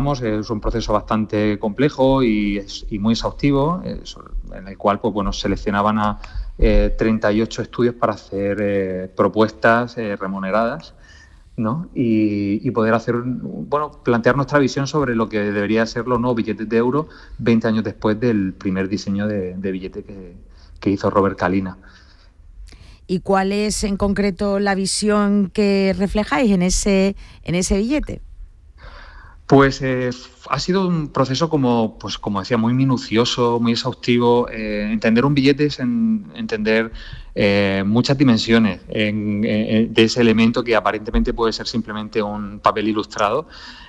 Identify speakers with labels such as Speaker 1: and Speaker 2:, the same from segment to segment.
Speaker 1: comentamos, es un proceso bastante complejo y muy exhaustivo, en el cual seleccionaban a 38 estudios para hacer propuestas remuneradas, ¿no? Y poder plantear nuestra visión sobre lo que debería ser los nuevos billetes de euro 20 años después del primer diseño de billete que hizo Robert Kalina.
Speaker 2: ¿Y cuál es en concreto la visión que reflejáis en ese billete?
Speaker 1: Pues ha sido un proceso como decía, muy minucioso, muy exhaustivo. Entender un billete es entender muchas dimensiones de ese elemento que aparentemente puede ser simplemente un papel ilustrado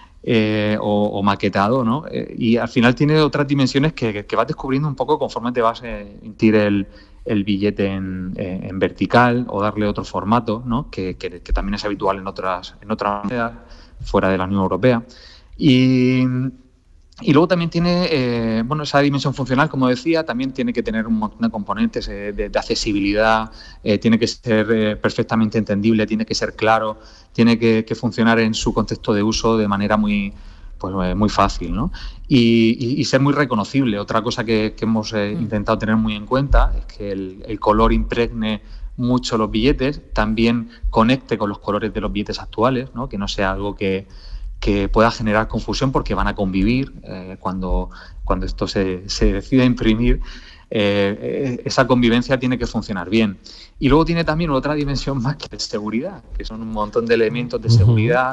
Speaker 1: o maquetado, ¿no? Y al final tiene otras dimensiones que vas descubriendo un poco conforme te vas a sentir el billete en vertical o darle otro formato, ¿no? que también es habitual en otras monedas fuera de la Unión Europea. Y luego también tiene esa dimensión funcional, como decía, también tiene que tener un montón de componentes de accesibilidad, tiene que ser perfectamente entendible, tiene que ser claro, tiene que funcionar en su contexto de uso de manera muy fácil, ¿no? Y ser muy reconocible. Otra cosa que hemos intentado tener muy en cuenta es que el color impregne mucho los billetes, también conecte con los colores de los billetes actuales, ¿no? Que no sea algo que pueda generar confusión, porque van a convivir cuando esto se decida imprimir. Esa convivencia tiene que funcionar bien. Y luego tiene también otra dimensión más, que es seguridad, que son un montón de elementos de seguridad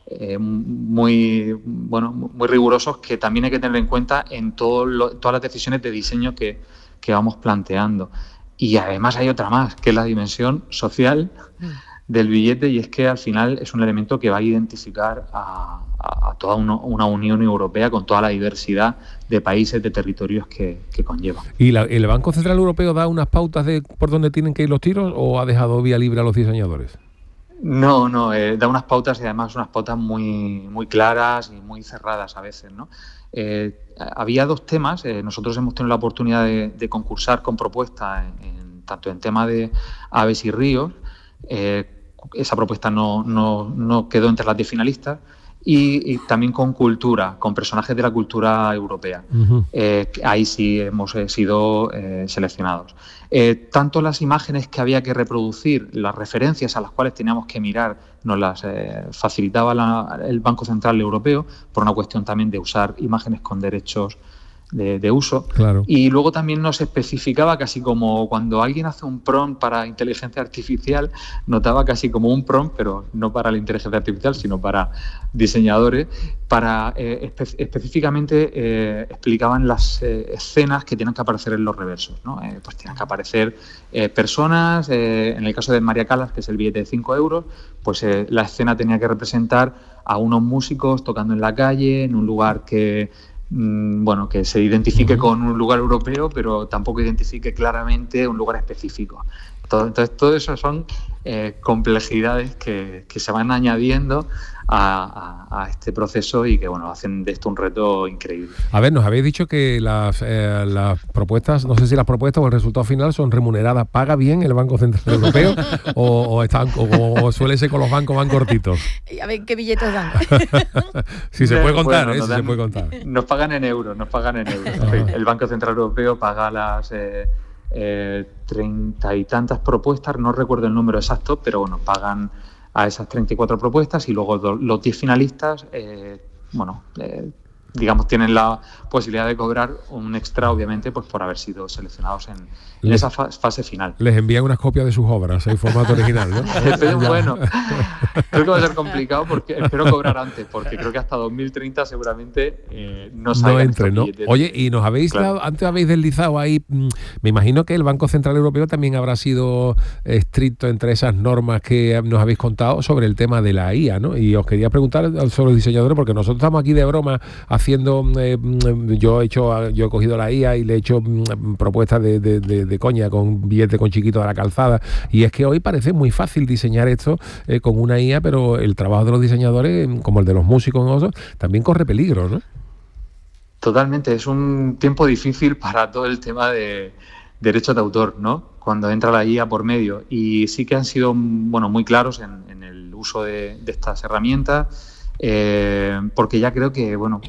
Speaker 1: muy rigurosos, que también hay que tener en cuenta en todas las decisiones de diseño que vamos planteando. Y además hay otra más, que es la dimensión social del billete, y es que al final es un elemento que va a identificar a toda una Unión Europea con toda la diversidad de países, de territorios que conlleva.
Speaker 3: ¿Y el Banco Central Europeo da unas pautas de por dónde tienen que ir los tiros, o ha dejado vía libre a los diseñadores?
Speaker 1: No, da unas pautas, y además unas pautas muy, muy claras y muy cerradas a veces, ¿no? Había dos temas. Nosotros hemos tenido la oportunidad de concursar con propuestas tanto en tema de aves y ríos. Esa propuesta no quedó entre las 10 finalistas, y también con cultura, con personajes de la cultura europea. Uh-huh. Ahí sí hemos sido seleccionados. Tanto las imágenes que había que reproducir, las referencias a las cuales teníamos que mirar, nos las facilitaba el Banco Central Europeo, por una cuestión también de usar imágenes con derechos de uso.
Speaker 3: Claro.
Speaker 1: Y luego también nos especificaba, casi como cuando alguien hace un prompt para inteligencia artificial, notaba casi como un prompt, pero no para la inteligencia artificial, sino para diseñadores, específicamente explicaban las escenas que tienen que aparecer en los reversos, ¿no? Pues tienen que aparecer personas, en el caso de María Callas, que es el billete de 5 euros, pues la escena tenía que representar a unos músicos tocando en la calle, en un lugar que se identifique con un lugar europeo, pero tampoco identifique claramente un lugar específico. Entonces, todo eso son complejidades que se van añadiendo a este proceso, y que hacen de esto un reto increíble.
Speaker 3: A ver, nos habéis dicho que las propuestas, no sé si las propuestas o el resultado final son remuneradas. ¿Paga bien el Banco Central Europeo o suele ser con los bancos van cortitos?
Speaker 2: A ver qué billetes dan.
Speaker 3: Si se puede contar, si se puede contar.
Speaker 1: Nos pagan en euros. El Banco Central Europeo paga las 30 y tantas propuestas, no recuerdo el número exacto, pero pagan a esas 34 propuestas, y luego los 10 finalistas tienen la posibilidad de cobrar un extra, obviamente, pues por haber sido seleccionados en esa fase final.
Speaker 3: Les envían unas copias de sus obras en formato original, ¿no?
Speaker 1: Bueno, creo que va a ser complicado, porque espero cobrar antes, porque creo que hasta 2030 seguramente no
Speaker 3: entre, ¿no? Oye, y nos habéis antes habéis deslizado ahí, me imagino que el Banco Central Europeo también habrá sido estricto entre esas normas que nos habéis contado sobre el tema de la IA, ¿no? Y os quería preguntar sobre los diseñadores, porque nosotros estamos aquí de broma haciendo, yo he cogido la IA y le he hecho propuestas de coña con billetes con chiquito de la calzada, y es que hoy parece muy fácil diseñar esto con una IA, pero el trabajo de los diseñadores, como el de los músicos, también corre peligro, ¿no?
Speaker 1: Totalmente, es un tiempo difícil para todo el tema de derechos de autor, ¿no? Cuando entra la IA por medio, y sí que han sido muy claros en el uso de estas herramientas. Porque ya creo que